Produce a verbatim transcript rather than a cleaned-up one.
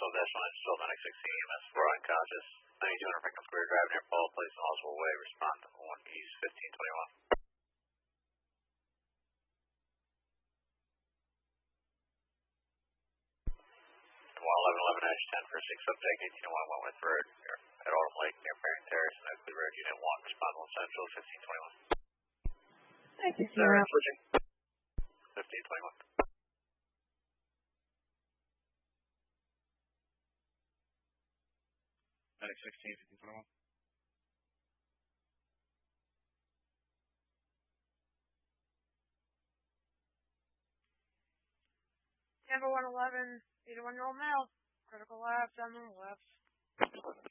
twelve dash one, twelve medic sixteen, E M S four unconscious, ninety-two hundred Franklin Square Drive near Paul Place in Oswald Way, respond to one East fifteen twenty-one. eleven eleven dash ten for six subject eighteen oh one Wentworth Road at Autumn Lake near Farring Terrace and Oakley Road, Unit one, respond one Central fifteen twenty-one. Thank you, Sierra. Switching. fifteen twenty-one. Medic sixteen, fifteen twenty-one. Number one eleven, eighty-one year old male, critical labs on the left.